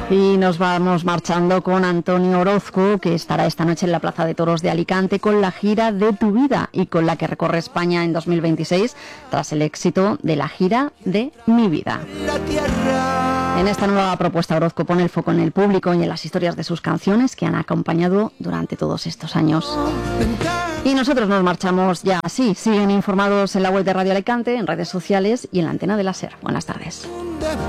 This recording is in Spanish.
Y nos vamos marchando con Antonio Orozco, que estará esta noche en la Plaza de Toros de Alicante con la gira de Tu Vida y con la que recorre España en 2026 tras el éxito de la gira de Mi Vida. En esta nueva propuesta, Orozco pone el foco en el público y en las historias de sus canciones que han acompañado durante todos estos años. Y nosotros nos marchamos ya así. Siguen informados en la web de Radio Alicante, en redes sociales y en la antena de la SER. Buenas tardes.